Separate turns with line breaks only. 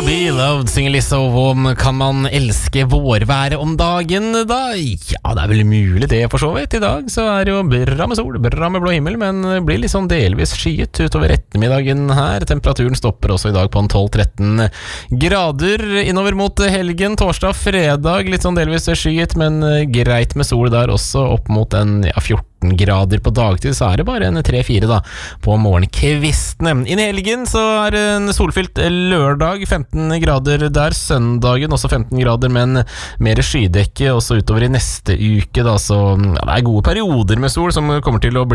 be loved, synger Lizzo. Om kan man elske vårværet om dagen da? Ja, det vel mulig det for så vidt. I dag så det jo bra med sol, bra med blå himmel, men det blir litt sånn delvis skyet utover ettermiddagen her. Temperaturen stopper også i dag på en 12-13 grader. Innover mot helgen, torsdag, fredag, litt sånn delvis skyet, men greit med sol der også, opp mot en 14 grader på dagtid, så det bare en 3-4 da på morgenkvistene. Inn i helgen så det en solfylt lørdag, 15 grader der, søndagen også 15 grader, men mer skydekke også utover i neste uke da, så ja, det gode perioder med sol som kommer til å bli